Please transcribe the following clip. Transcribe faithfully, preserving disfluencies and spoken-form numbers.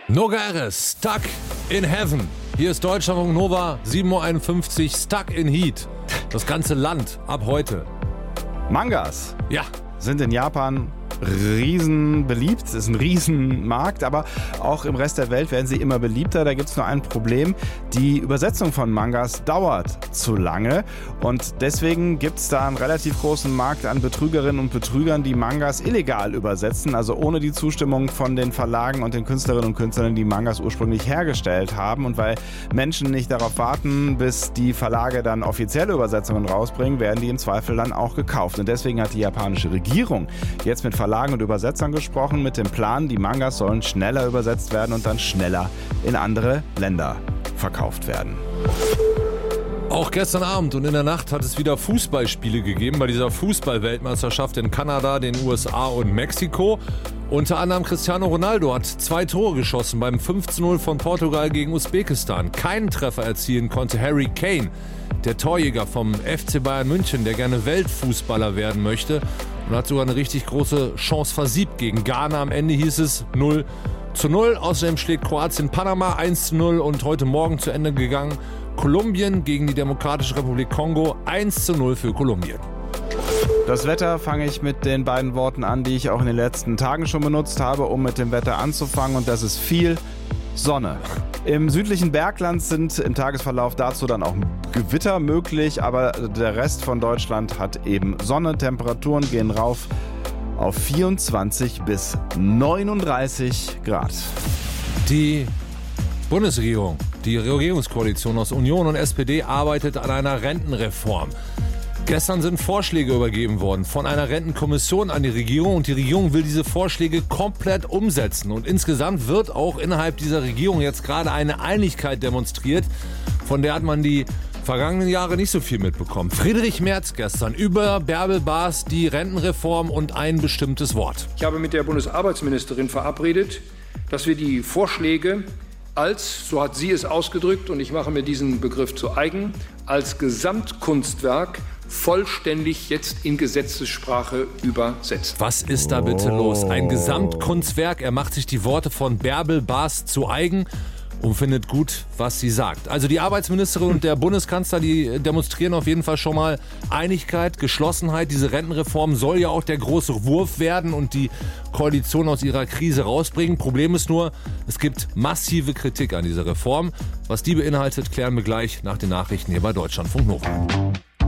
Nogares, Stuck in Heaven. Hier ist Deutschlandfunk Nova, sieben Uhr einundfünfzig, Stuck in Heat. Das ganze Land ab heute. Mangas Ja. sind in Japan riesen beliebt, es ist ein Riesenmarkt, aber auch im Rest der Welt werden sie immer beliebter. Da gibt es nur ein Problem, die Übersetzung von Mangas dauert zu lange und deswegen gibt es da einen relativ großen Markt an Betrügerinnen und Betrügern, die Mangas illegal übersetzen, also ohne die Zustimmung von den Verlagen und den Künstlerinnen und Künstlern, die Mangas ursprünglich hergestellt haben. Und weil Menschen nicht darauf warten, bis die Verlage dann offizielle Übersetzungen rausbringen, werden die im Zweifel dann auch gekauft. Und deswegen hat die japanische Regierung jetzt mit Verlagen und Übersetzern gesprochen, mit dem Plan, die Mangas sollen schneller übersetzt werden und dann schneller in andere Länder verkauft werden. Auch gestern Abend und in der Nacht hat es wieder Fußballspiele gegeben bei dieser Fußball-Weltmeisterschaft in Kanada, den U S A und Mexiko. Unter anderem Cristiano Ronaldo hat zwei Tore geschossen beim fünf zu null von Portugal gegen Usbekistan. Keinen Treffer erzielen konnte Harry Kane, der Torjäger vom F C Bayern München, der gerne Weltfußballer werden möchte und hat sogar eine richtig große Chance versiebt gegen Ghana. Am Ende hieß es null zu null. Außerdem schlägt Kroatien Panama eins zu null und heute Morgen zu Ende gegangen Kolumbien gegen die Demokratische Republik Kongo eins zu null für Kolumbien. Das Wetter fange ich mit den beiden Worten an, die ich auch in den letzten Tagen schon benutzt habe, um mit dem Wetter anzufangen, und das ist viel Sonne. Im südlichen Bergland sind im Tagesverlauf dazu dann auch Gewitter möglich, aber der Rest von Deutschland hat eben Sonne. Temperaturen gehen rauf auf vierundzwanzig bis neununddreißig Grad. Die Bundesregierung, die Regierungskoalition aus Union und S P D arbeitet an einer Rentenreform. Gestern sind Vorschläge übergeben worden von einer Rentenkommission an die Regierung und die Regierung will diese Vorschläge komplett umsetzen. Und insgesamt wird auch innerhalb dieser Regierung jetzt gerade eine Einigkeit demonstriert, von der hat man die vergangenen Jahre nicht so viel mitbekommen. Friedrich Merz gestern über Bärbel Baas, die Rentenreform und ein bestimmtes Wort. Ich habe mit der Bundesarbeitsministerin verabredet, dass wir die Vorschläge als, so hat sie es ausgedrückt, und ich mache mir diesen Begriff zu eigen, als Gesamtkunstwerk vollständig jetzt in Gesetzessprache übersetzt. Was ist da bitte los? Ein Gesamtkunstwerk. Er macht sich die Worte von Bärbel Baas zu eigen und findet gut, was sie sagt. Also die Arbeitsministerin und der Bundeskanzler, die demonstrieren auf jeden Fall schon mal Einigkeit, Geschlossenheit. Diese Rentenreform soll ja auch der große Wurf werden und die Koalition aus ihrer Krise rausbringen. Problem ist nur, es gibt massive Kritik an dieser Reform. Was die beinhaltet, klären wir gleich nach den Nachrichten hier bei Deutschlandfunk Nova.